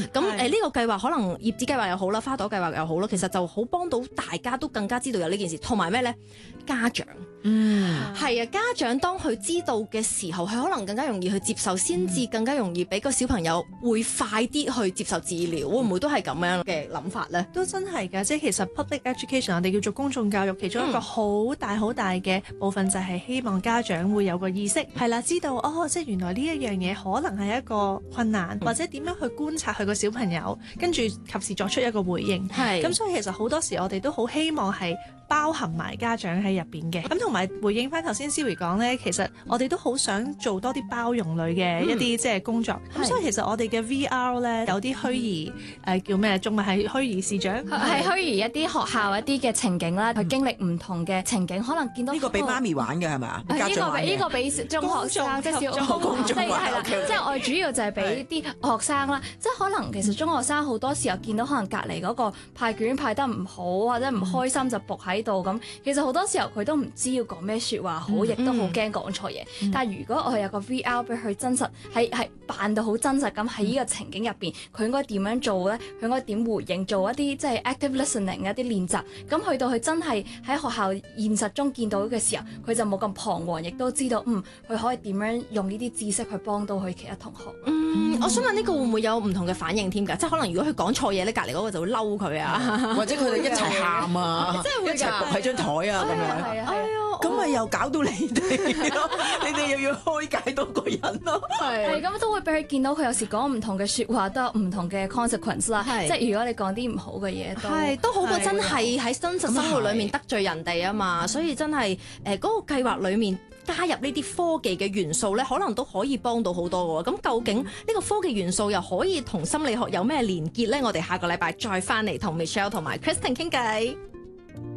咁呢個計劃可能葉子計劃又好啦，花朵計劃又好啦，其實就好幫到大家都更加知道有呢件事，同埋咩咧？家長，係啊，家長當佢知道嘅時候，佢可能更加容易去接受，先至更加容易俾個小朋友會快啲去接受治療，會唔會都係咁樣嘅諗法咧？ 都真係㗎，即係其實 public education 我哋叫做公眾教育，其中一個好大嘅部分就係希望家長會有個意識，係啦，知道即係原來呢一樣嘢可能係一個困難，或者點樣去觀察佢個小朋友，跟住及時作出一個回應。係咁，所以其實好多時我哋都好希望係包含埋家長喺入邊嘅。咁同埋回應翻頭先 Siri 講呢，其實我哋都好想做多啲包容類嘅一啲即係工作。咁所以其實我哋嘅 VR 呢，有啲虛擬叫咩？中文係虛擬視像， 係虛擬一啲學校一啲嘅情景啦，去經歷唔同嘅情景，可能見到呢個俾媽咪玩嘅係咪啊？ 呢個俾中學生即係小學公眾係啦，即係我哋主要就係俾啲學生啦，即係可能其實中學生好多時候見到可能隔離嗰個派卷派得唔好或者唔開心就伏喺度咁，其實好多時候佢都唔知要講咩説話好，亦都好驚講錯嘢。但係如果我係有個 VR 俾佢真實係扮到好真實咁喺呢個情景入邊，佢應該點樣做咧？佢應該點回應？做一啲即係 active listening 一啲練習，咁去到佢真係喺學校現實中見到嘅時候，佢就冇咁彷徨，亦都知道佢可以點樣用呢啲知識去幫到佢其他同學。 我想問呢個會唔會有唔同嘅反應添㗎？即係可能如果佢講錯嘢咧，隔離嗰個就會嬲佢啊， 或者佢哋一齊喊啊，一齊伏喺張台啊咁樣。咁咪又搞到你哋咯，你哋又要開解多個人咯。 係咁都會俾佢見到佢有時講唔同嘅説話都有唔同嘅 consequence 啦。即係如果你講啲唔好嘅嘢， 都好過真係喺真實生活裡面得罪人哋啊嘛。所以真係嗰個計劃裡面加入呢啲科技嘅元素咧，可能都可以幫到好多嘅喎。咁究竟呢個科技元素又可以同心理學有咩連結咧？我哋下個禮拜再翻嚟同 Michelle 同埋 Kristen 傾偈。